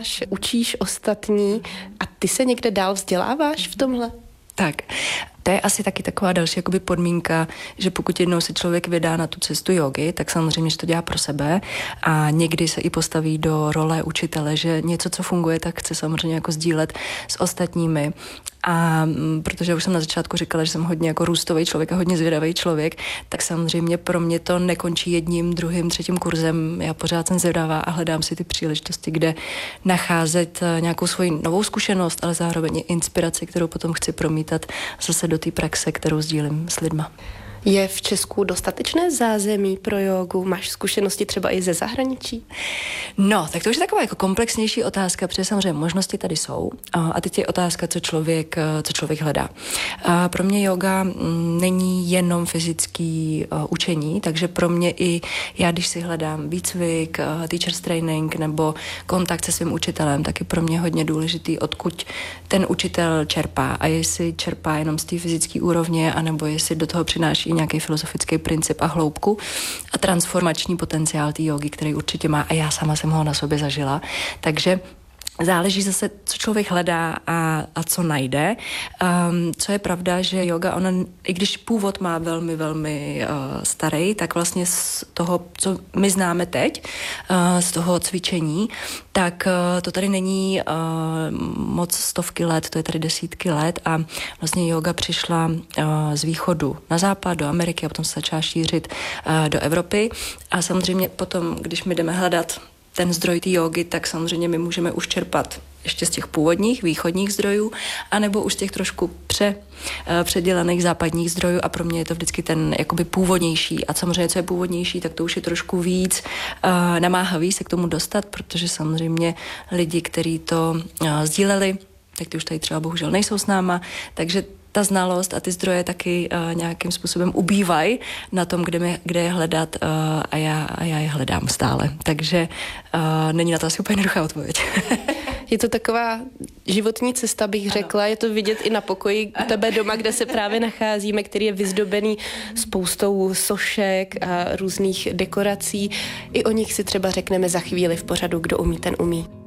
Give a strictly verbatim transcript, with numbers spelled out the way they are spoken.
Učíš ostatní a ty se někde dál vzděláváš v tomhle? Tak, to je asi taky taková další jakoby podmínka, že pokud jednou se člověk vydá na tu cestu jógy, tak samozřejmě, že to dělá pro sebe a někdy se i postaví do role učitele, že něco, co funguje, tak chce samozřejmě jako sdílet s ostatními. A protože už jsem na začátku říkala, že jsem hodně jako růstový člověk a hodně zvědavý člověk, tak samozřejmě pro mě to nekončí jedním, druhým, třetím kurzem. Já pořád jsem zvědavá a hledám si ty příležitosti, kde nacházet nějakou svoji novou zkušenost, ale zároveň i inspiraci, kterou potom chci promítat zase do té praxe, kterou sdílím s lidma. Je v Česku dostatečné zázemí pro jógu? Máš zkušenosti třeba i ze zahraničí? No, tak to už je taková jako komplexnější otázka, protože samozřejmě možnosti tady jsou. A teď je otázka, co člověk, co člověk hledá. A pro mě jóga není jenom fyzický učení, takže pro mě i já, když si hledám výcvik, teachers training nebo kontakt se svým učitelem, tak je pro mě hodně důležitý, odkud ten učitel čerpá a jestli čerpá jenom z té fyzické úrovně, anebo jestli do toho přináší nějaký filozofický princip a hloubku a transformační potenciál té jógy, který určitě má a já sama jsem ho na sobě zažila. Takže záleží zase, co člověk hledá a, a co najde. Um, co je pravda, že yoga, ona, i když původ má velmi, velmi uh, starý, tak vlastně z toho, co my známe teď, uh, z toho cvičení, tak uh, to tady není uh, moc stovky let, to je tady desítky let a vlastně yoga přišla uh, z východu na západ, do Ameriky a potom se začala šířit uh, do Evropy a samozřejmě potom, když my jdeme hledat ten zdroj té jógy, tak samozřejmě my můžeme už čerpat ještě z těch původních, východních zdrojů, anebo už z těch trošku pře, předělaných západních zdrojů a pro mě je to vždycky ten jakoby původnější a samozřejmě, co je původnější, tak to už je trošku víc uh, namáhavý se k tomu dostat, protože samozřejmě lidi, kteří to uh, sdíleli, tak ty už tady třeba bohužel nejsou s náma, takže ta znalost a ty zdroje taky uh, nějakým způsobem ubývají na tom, kde, mě, kde je hledat uh, a, já, a já je hledám stále. Takže uh, není na to asi úplně jednoduchá odpověď. Je to taková životní cesta, bych ano. řekla. Je to vidět i na pokoji u tebe doma, kde se právě nacházíme, který je vyzdobený spoustou sošek a různých dekorací. I o nich si třeba řekneme za chvíli v pořadu, kdo umí, ten umí.